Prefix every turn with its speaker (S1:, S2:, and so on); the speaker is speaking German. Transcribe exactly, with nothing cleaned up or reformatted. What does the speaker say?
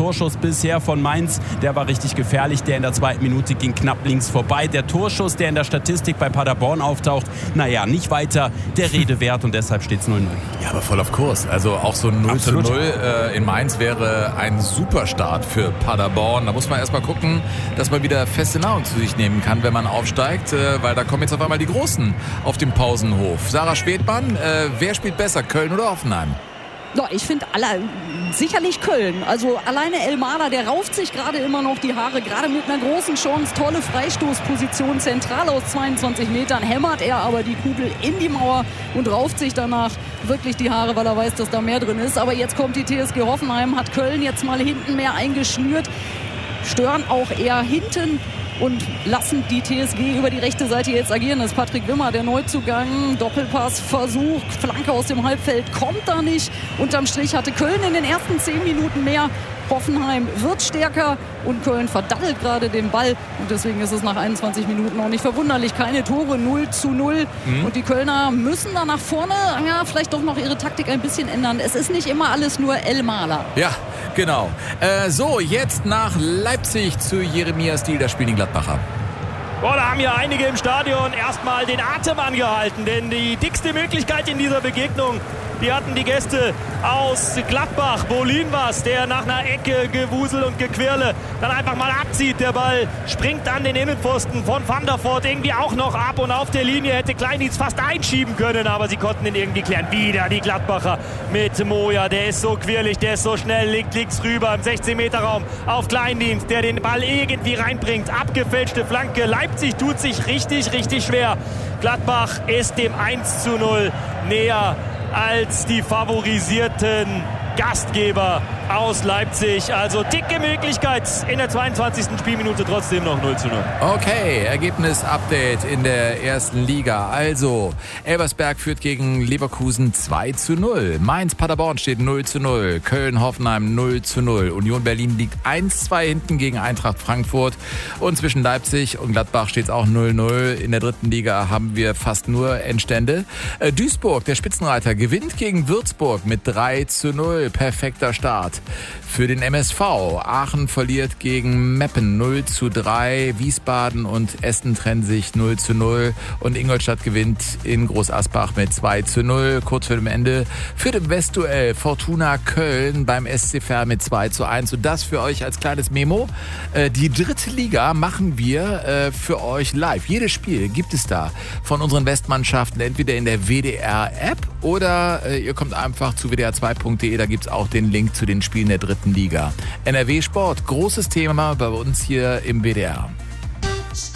S1: Torschuss bisher von Mainz, der war richtig gefährlich. Der in der zweiten Minute ging knapp links vorbei. Der Torschuss, der in der Statistik bei Paderborn auftaucht, naja, nicht weiter der Rede wert und deshalb steht es null null.
S2: Ja, aber voll auf Kurs. Also auch so ein null zu null äh, in Mainz wäre ein Superstart für Paderborn. Da muss man erstmal gucken, dass man wieder feste Nahrung zu sich nehmen kann, wenn man aufsteigt, äh, weil da kommen jetzt auf einmal die Großen auf dem Pausenhof. Sarah Schwedmann, äh, wer spielt besser, Köln oder Hoffenheim?
S3: Ja, ich finde alle sicherlich Köln. Also alleine Elmaler, der rauft sich gerade immer noch die Haare, gerade mit einer großen Chance. Tolle Freistoßposition, zentral aus zweiundzwanzig Metern. Hämmert er aber die Kugel in die Mauer und rauft sich danach wirklich die Haare, weil er weiß, dass da mehr drin ist. Aber jetzt kommt die T S G Hoffenheim, hat Köln jetzt mal hinten mehr eingeschnürt. Stören auch eher hinten und lassen die T S G über die rechte Seite jetzt agieren. Das ist Patrick Wimmer, der Neuzugang. Doppelpass, Versuch, Flanke aus dem Halbfeld, kommt da nicht. Unterm Strich hatte Köln in den ersten zehn Minuten mehr. Hoffenheim wird stärker und Köln verdattelt gerade den Ball. Und deswegen ist es nach einundzwanzig Minuten auch nicht verwunderlich. Keine Tore, null zu null. Mhm. Und die Kölner müssen da nach vorne, ja, vielleicht doch noch ihre Taktik ein bisschen ändern. Es ist nicht immer alles nur Elmaler.
S2: Ja, genau. Äh, so, jetzt nach Leipzig zu Jeremia Stiel. Da spielen die Gladbacher.
S4: Boah, da haben ja einige im Stadion erstmal den Atem angehalten. Denn die dickste Möglichkeit in dieser Begegnung, die hatten die Gäste aus Gladbach. Bolin was, der nach einer Ecke Gewusel und Gequirle dann einfach mal abzieht. Der Ball springt an den Innenpfosten von Van der Voort irgendwie auch noch ab. Und auf der Linie hätte Kleindienst fast einschieben können. Aber sie konnten ihn irgendwie klären. Wieder die Gladbacher mit Moja. Der ist so quirlig, der ist so schnell. Legt links rüber im sechzehn Meter Raum auf Kleindienst, der den Ball irgendwie reinbringt. Abgefälschte Flanke. Leipzig tut sich richtig, richtig schwer. Gladbach ist dem eins zu null näher als die favorisierten Gastgeber aus Leipzig. Also dicke Möglichkeit in der zweiundzwanzigsten Spielminute, trotzdem noch null zu null.
S2: Okay, Ergebnis-Update in der ersten Liga. Also, Elversberg führt gegen Leverkusen zwei zu null. Mainz-Paderborn steht null zu null. Köln-Hoffenheim null zu null. Union Berlin liegt eins zwei hinten gegen Eintracht Frankfurt. Und zwischen Leipzig und Gladbach steht es auch null null. In der dritten Liga haben wir fast nur Endstände. Äh, Duisburg, der Spitzenreiter, gewinnt gegen Würzburg mit drei zu null. Perfekter Start für den M S V. Aachen verliert gegen Meppen null zu drei. Wiesbaden und Essen trennen sich null zu null. Und Ingolstadt gewinnt in Groß-Asbach mit zwei zu null. Kurz vor dem Ende führt im Westduell Fortuna Köln beim S C Verl mit zwei zu eins. Und das für euch als kleines Memo. Die dritte Liga machen wir für euch live. Jedes Spiel gibt es da von unseren Westmannschaften entweder in der W D R-App oder ihr kommt einfach zu w d r zwei punkt d e. Da gibt es auch den Link zu den Spielen der dritten Liga. N R W Sport, großes Thema bei uns hier im W D R.